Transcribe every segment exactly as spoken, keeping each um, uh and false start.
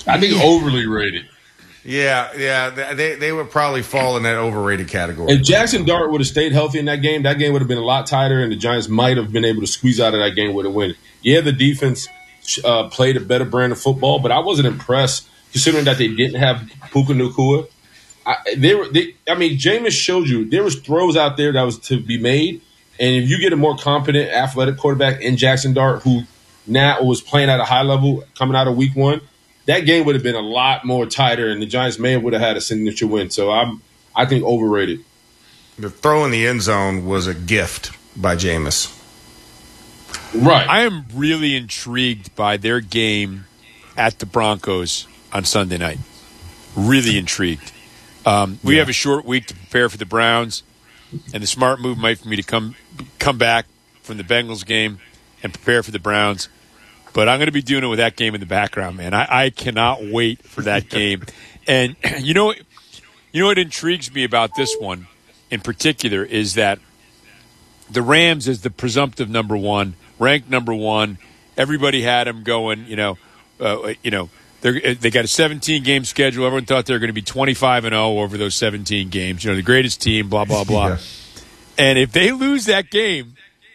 I think overly rated. Yeah, yeah, they they would probably fall in that overrated category. If Jackson Dart would have stayed healthy in that game, that game would have been a lot tighter, and the Giants might have been able to squeeze out of that game with a win. Yeah, the defense uh, played a better brand of football, but I wasn't impressed considering that they didn't have Puka Nacua. I, they were, they, I mean, Jameis showed you there was throws out there that was to be made, and if you get a more competent, athletic quarterback in Jackson Dart, who now was playing at a high level coming out of week one, that game would have been a lot more tighter, and the Giants may have would have had a signature win. So I'm, I think, overrated. The throw in the end zone was a gift by Jameis. Right. I am really intrigued by their game at the Broncos on Sunday night. Really intrigued. Um, we yeah. have a short week to prepare for the Browns, and the smart move might for me to come come back from the Bengals game and prepare for the Browns. But I'm going to be doing it with that game in the background, man. I, I cannot wait for that game. And you know, you know what intrigues me about this one in particular is that the Rams is the presumptive number one, ranked number one. Everybody had them going. You know, uh, you know, they they got a seventeen game schedule. Everyone thought they were going to be twenty-five and oh over those seventeen games. You know, the greatest team. Blah blah blah. Yeah. And if they lose that game,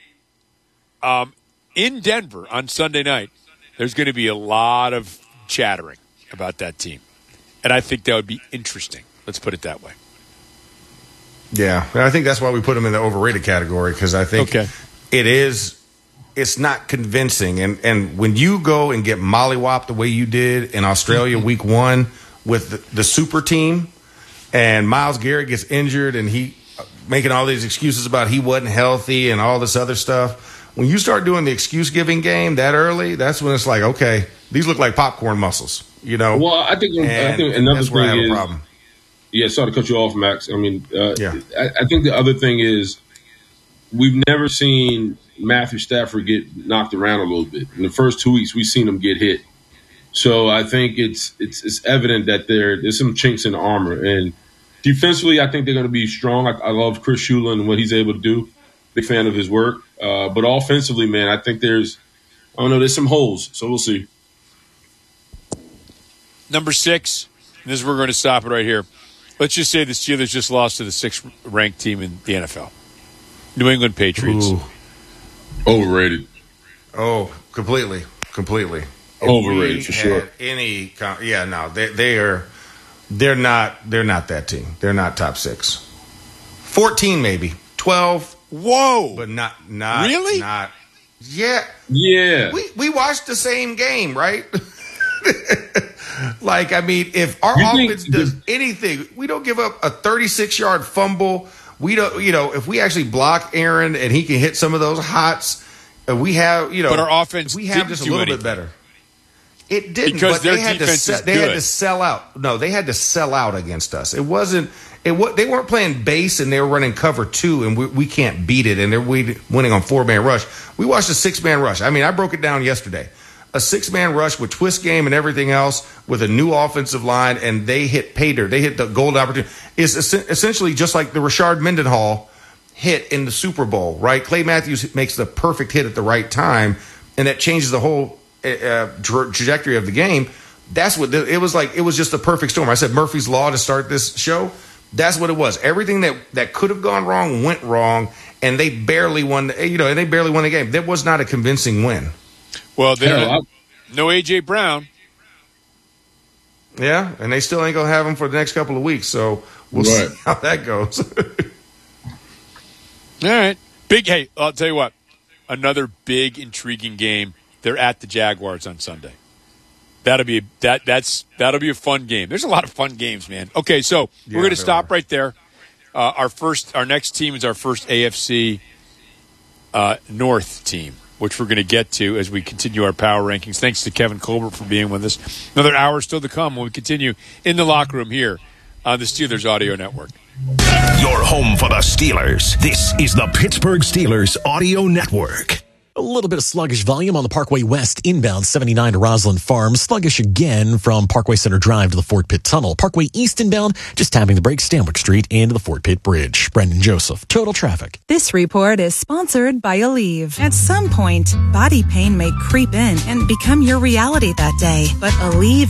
um. in Denver on Sunday night, there's going to be a lot of chattering about that team. And I think that would be interesting. Let's put it that way. Yeah, I think that's why we put them in the overrated category, because I think okay. it is – it's not convincing. And, and when you go and get mollywopped the way you did in Australia mm-hmm. week one with the, the super team, and Myles Garrett gets injured and he making all these excuses about he wasn't healthy and all this other stuff – when you start doing the excuse-giving game that early, that's when it's like, okay, these look like popcorn muscles, you know? Well, I think, I think another that's thing where I have is, a problem. Yeah, sorry to cut you off, Max. I mean, uh, yeah. I, I think the other thing is we've never seen Matthew Stafford get knocked around a little bit. In the first two weeks, we've seen him get hit. So I think it's it's, it's evident that there there's some chinks in the armor. And defensively, I think they're going to be strong. I, I love Chris Shula and what he's able to do. Big fan of his work. Uh, but offensively, man, I think there's, I don't know, there's some holes. So we'll see. Number six, this is where we're going to stop it right here. Let's just say the Steelers just lost to the sixth-ranked team in the N F L. New England Patriots. Ooh. Overrated. Oh, completely. Completely. If Overrated, for sure. Any, yeah, no, they, they are, they're not, they're not that team. They're not top six. fourteen maybe. twelve. Whoa! But not, not, really? Not, yeah. Yeah. We we watched the same game, right? Like, I mean, if our you offense does the, anything, we don't give up a thirty-six yard fumble. We don't, you know, if we actually block Aaron and he can hit some of those hots, we have, you know, but our offense we have just a little anything. bit better. It didn't, because but their they had to defense se- is they good. had to sell out. No, they had to sell out against us. It wasn't. It what they weren't playing base and they were running cover two, and we, we can't beat it. And they're we, winning on four man rush. We watched a six man rush. I mean, I broke it down yesterday. A six man rush with twist game and everything else with a new offensive line, and they hit pay dirt. They hit the gold opportunity. It's es- essentially just like the Rashard Mendenhall hit in the Super Bowl, right? Clay Matthews makes the perfect hit at the right time, and that changes the whole uh, tra- trajectory of the game. That's what the, it was like. It was just a perfect storm. I said Murphy's Law to start this show. That's what it was. Everything that, that could have gone wrong went wrong, and they barely won. You know, and they barely won the game. That was not a convincing win. Well, there no A J Brown. Yeah, and they still ain't gonna have him for the next couple of weeks. So we'll right. see how that goes. All right, big. Hey, I'll tell you what. Another big, intriguing game. They're at the Jaguars on Sunday. That'll be that. That's that'll be a fun game. There's a lot of fun games, man. Okay, so yeah, we're going to stop are. right there. Uh, our first, our next team is our first A F C uh, North team, which we're going to get to as we continue our power rankings. Thanks to Kevin Colbert for being with us. Another hour still to come when we continue in the locker room here on the Steelers Audio Network. Your home for the Steelers. This is the Pittsburgh Steelers Audio Network. A little bit of sluggish volume on the Parkway West inbound seventy-nine to Roslyn Farms. Sluggish again from Parkway Center Drive to the Fort Pitt Tunnel. Parkway East inbound, just tapping the brakes, Stanwick Street into the Fort Pitt Bridge. Brendan Joseph, Total Traffic. This report is sponsored by Aleve. At some point, body pain may creep in and become your reality that day. But Aleve